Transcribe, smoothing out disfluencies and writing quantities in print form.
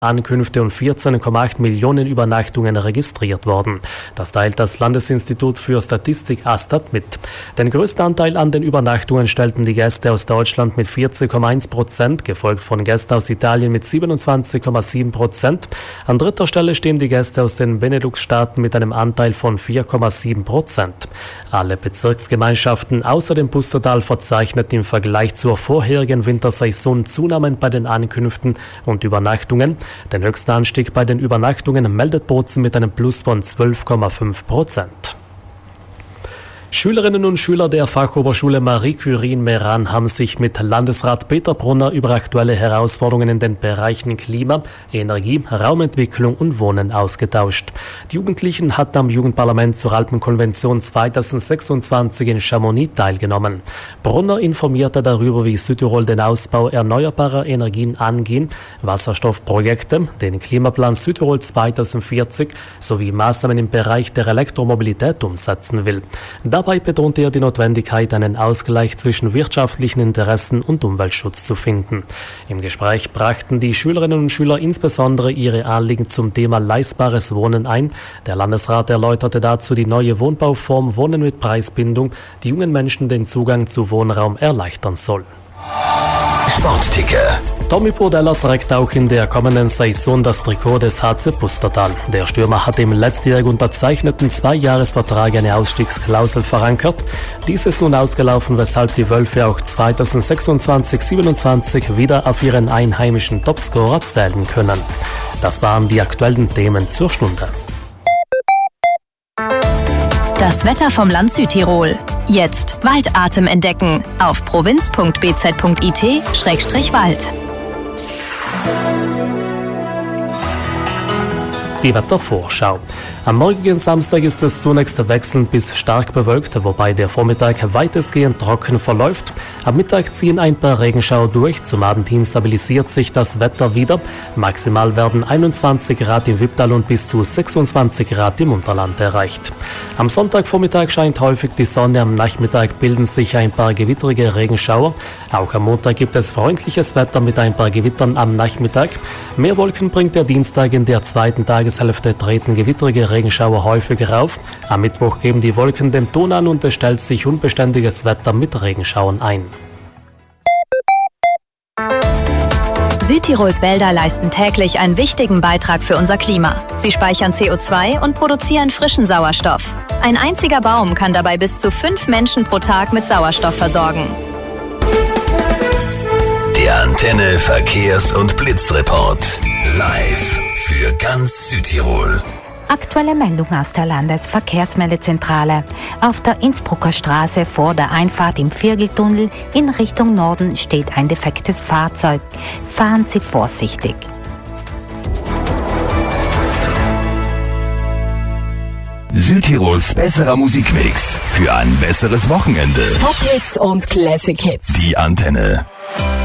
Ankünfte und 14,8 Millionen Übernachtungen registriert worden. Das teilt das Landesinstitut für Statistik AStat mit. Den größten Anteil an den Übernachtungen stellten die Gäste aus Deutschland mit 40,1%, gefolgt von Gästen aus Italien mit 27,7%. An dritter Stelle stehen die Gäste aus den Benelux-Staaten mit einem Anteil von 4,7%. Alle Bezirksgemeinschaften außer dem Pustertal verzeichneten im Vergleich zur vorherigen Wintersaison Zunahmen bei den Ankünften und Übernachtungen. Den höchsten Anstieg bei den Übernachtungen meldet Bozen mit einem Plus von 12,5%. Schülerinnen und Schüler der Fachoberschule Marie Curie in Meran haben sich mit Landesrat Peter Brunner über aktuelle Herausforderungen in den Bereichen Klima, Energie, Raumentwicklung und Wohnen ausgetauscht. Die Jugendlichen hatten am Jugendparlament zur Alpenkonvention 2026 in Chamonix teilgenommen. Brunner informierte darüber, wie Südtirol den Ausbau erneuerbarer Energien angehen, Wasserstoffprojekte, den Klimaplan Südtirol 2040 sowie Maßnahmen im Bereich der Elektromobilität umsetzen will. Dabei betonte er die Notwendigkeit, einen Ausgleich zwischen wirtschaftlichen Interessen und Umweltschutz zu finden. Im Gespräch brachten die Schülerinnen und Schüler insbesondere ihre Anliegen zum Thema leistbares Wohnen ein. Der Landesrat erläuterte dazu die neue Wohnbauform Wohnen mit Preisbindung, die jungen Menschen den Zugang zu Wohnraum erleichtern soll. Sportticker. Tommy Podella trägt auch in der kommenden Saison das Trikot des HC Pustertal. Der Stürmer hat im letztjährig unterzeichneten 2-Jahres-Vertrag eine Ausstiegsklausel verankert. Dies ist nun ausgelaufen, weshalb die Wölfe auch 2026/27 wieder auf ihren einheimischen Topscorer zählen können. Das waren die aktuellen Themen zur Stunde. Das Wetter vom Land Südtirol. Jetzt Waldatem entdecken auf provinz.bz.it/Wald. Die Wettervorschau. Am morgigen Samstag ist es zunächst wechselnd bis stark bewölkt, wobei der Vormittag weitestgehend trocken verläuft. Am Mittag ziehen ein paar Regenschauer durch. Zum Abend hin stabilisiert sich das Wetter wieder. Maximal werden 21 Grad im Wipptal und bis zu 26 Grad im Unterland erreicht. Am Sonntagvormittag scheint häufig die Sonne. Am Nachmittag bilden sich ein paar gewittrige Regenschauer. Auch am Montag gibt es freundliches Wetter mit ein paar Gewittern am Nachmittag. Mehr Wolken bringt der Dienstag. In der zweiten Tageshälfte treten gewittrige Regenschauer häufiger auf. Am Mittwoch geben die Wolken den Ton an und es stellt sich unbeständiges Wetter mit Regenschauern ein. Südtirols Wälder leisten täglich einen wichtigen Beitrag für unser Klima. Sie speichern CO2 und produzieren frischen Sauerstoff. Ein einziger Baum kann dabei bis zu 5 Menschen pro Tag mit Sauerstoff versorgen. Der Antenne Verkehrs- und Blitzreport. Live für ganz Südtirol. Aktuelle Meldung aus der Landesverkehrsmeldezentrale. Auf der Innsbrucker Straße vor der Einfahrt im Virgeltunnel in Richtung Norden steht ein defektes Fahrzeug. Fahren Sie vorsichtig. Südtirols besserer Musikmix für ein besseres Wochenende. Top Hits und Classic Hits. Die Antenne.